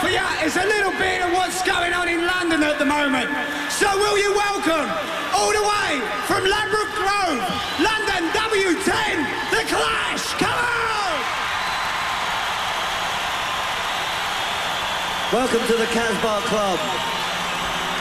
for you is a little bit of what's going on in London at the moment. So will you welcome, all the way from Ladbroke Grove, London W10, The Clash. Come on! Welcome to the Casbah Club.